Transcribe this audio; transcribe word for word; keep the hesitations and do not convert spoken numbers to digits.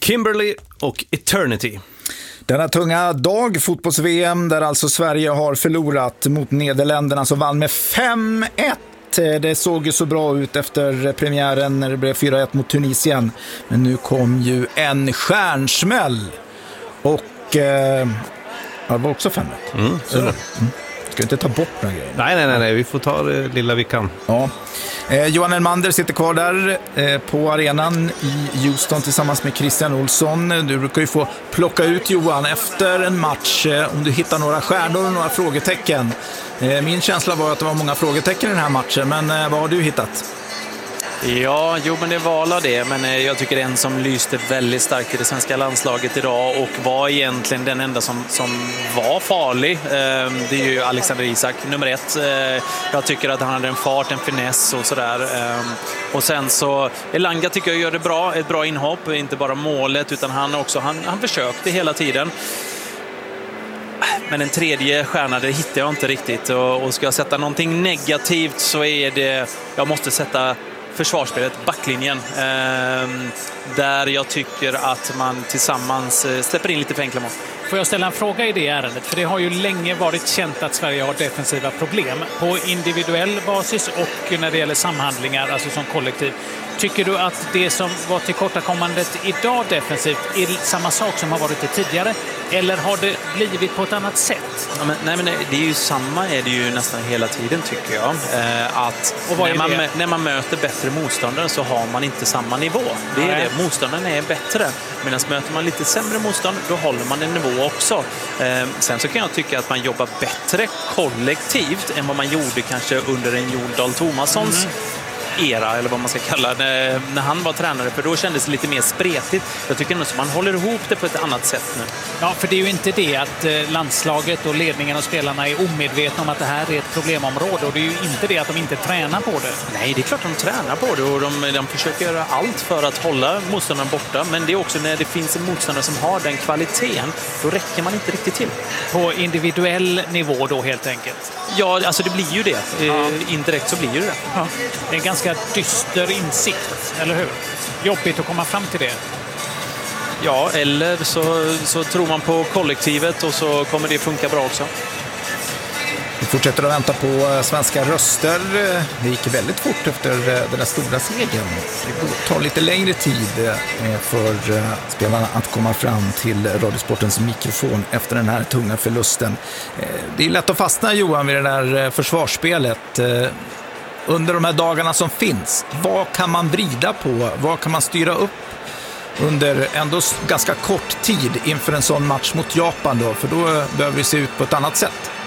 Kimberly och Eternity. Denna tunga dag, fotbolls-V M, där alltså Sverige har förlorat mot Nederländerna som vann med fem ett. Det såg ju så bra ut efter premiären när det blev fyra ett mot Tunisien. Men nu kom ju en stjärnsmäll. Och eh, det var också fem ett. Mm, så mm. Ska inte ta bort några grejer. Nej, nej, nej, nej. Vi får ta det lilla vi kan. Ja. Eh, Johan Elmander sitter kvar där eh, på arenan i Houston tillsammans med Christian Olsson. Du brukar ju få plocka ut Johan efter en match eh, om du hittar några stjärnor och några frågetecken. Eh, min känsla var att det var många frågetecken i den här matchen, men eh, vad har du hittat? Ja, jo men det var det, men jag tycker en som lyste väldigt starkt i det svenska landslaget idag och var egentligen den enda som, som var farlig. Det är ju Alexander Isak, nummer ett. Jag tycker att han hade en fart, en finess och sådär. Och sen så, Elanga tycker jag gör det bra, ett bra inhopp, inte bara målet utan han också, han, han försökte hela tiden. Men en tredje stjärna, det hittar jag inte riktigt. Och, och ska jag sätta någonting negativt så är det, jag måste sätta försvarsspelet, backlinjen, eh, där jag tycker att man tillsammans eh, släpper in lite för enkla mål. Får jag ställa en fråga i det ärendet? För det har ju länge varit känt att Sverige har defensiva problem på individuell basis och när det gäller samhandlingar, alltså som kollektiv. Tycker du att det som var tillkortakommandet idag defensivt är samma sak som har varit det tidigare? Eller har det blivit på ett annat sätt? Ja, men, nej, men det är ju samma är det ju nästan hela tiden tycker jag. Eh, att när man, när man möter bättre motståndare så har man inte samma nivå. Det är nej. det. Motståndaren är bättre. Medan möter man lite sämre motstånd, då håller man en nivå också. Eh, sen så kan jag tycka att man jobbar bättre kollektivt än vad man gjorde kanske under en Jon Dahl Tomassons mm. era, eller vad man ska kalla det, när han var tränare, för då kändes det lite mer spretigt. Jag tycker nog att man håller ihop det på ett annat sätt nu. Ja, för det är ju inte det att landslaget och ledningen och spelarna är omedvetna om att det här är ett problemområde, och det är ju inte det att de inte tränar på det. Nej, det är klart de tränar på det och de, de försöker göra allt för att hålla motståndaren borta, men det är också när det finns en motståndare som har den kvaliteten, då räcker man inte riktigt till. På individuell nivå då helt enkelt? Ja, alltså det blir ju det. Ja. Indirekt så blir ju det. Ja. Det är en ganska dyster insikt, eller hur? Jobbigt att komma fram till det. Ja, eller så, så tror man på kollektivet och så kommer det funka bra också. Vi fortsätter att vänta på svenska röster. Det gick väldigt fort efter den där stora segern. Det tar lite längre tid för spelarna att komma fram till Radiosportens mikrofon efter den här tunga förlusten. Det är lätt att fastna, Johan, vid det där försvarsspelet. Under de här dagarna som finns, vad kan man vrida på? Vad kan man styra upp under ändå ganska kort tid inför en sån match mot Japan då? För då behöver det se ut på ett annat sätt.